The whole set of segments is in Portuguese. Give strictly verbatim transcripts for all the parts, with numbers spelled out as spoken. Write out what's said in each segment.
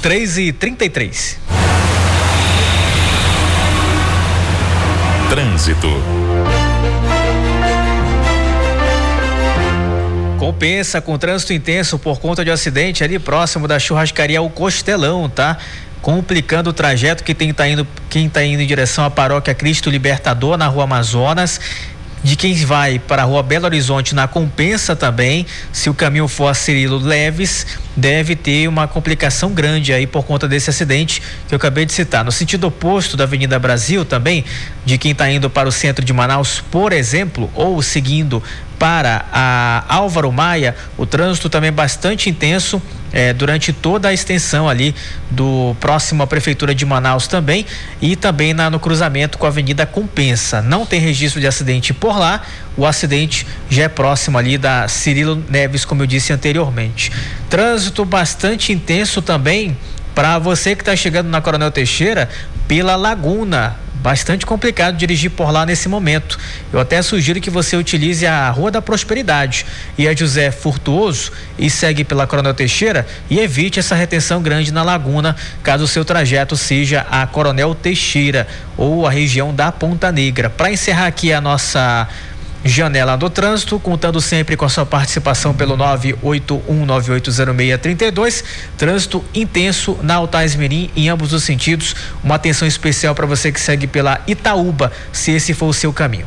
três e trinta e três. Trânsito. Compensa com trânsito intenso por conta de um acidente ali próximo da churrascaria O Costelão, tá? Complicando o trajeto que tem tá indo, quem está indo em direção à Paróquia Cristo Libertador na Rua Amazonas. De quem vai para a Rua Belo Horizonte na Compensa também, se o caminho for a Cirilo Leves, deve ter uma complicação grande aí por conta desse acidente que eu acabei de citar. No sentido oposto da Avenida Brasil também, de quem está indo para o centro de Manaus, por exemplo, ou seguindo para a Álvaro Maia, o trânsito também é bastante intenso eh, durante toda a extensão ali do próximo à Prefeitura de Manaus também, e também na, no cruzamento com a Avenida Compensa. Não tem registro de acidente por lá, o acidente já é próximo ali da Cirilo Neves, como eu disse anteriormente. Trânsito bastante intenso também para você que está chegando na Coronel Teixeira pela Laguna. Bastante complicado dirigir por lá nesse momento. Eu até sugiro que você utilize a Rua da Prosperidade e a José Furtuoso e segue pela Coronel Teixeira e evite essa retenção grande na Laguna, caso o seu trajeto seja a Coronel Teixeira ou a região da Ponta Negra. Para encerrar aqui a nossa Janela do Trânsito, contando sempre com a sua participação pelo nove oito um nove oito zero seis três dois. Trânsito intenso na Altais Mirim em ambos os sentidos. Uma atenção especial para você que segue pela Itaúba, se esse for o seu caminho.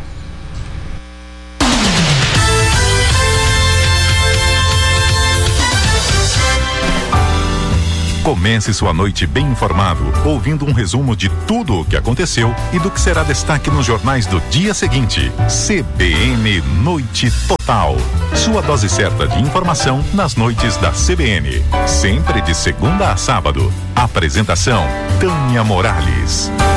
Comece sua noite bem informado, ouvindo um resumo de tudo o que aconteceu e do que será destaque nos jornais do dia seguinte. C B N Noite Total. Sua dose certa de informação nas noites da C B N. Sempre de segunda a sábado. Apresentação: Tânia Morales.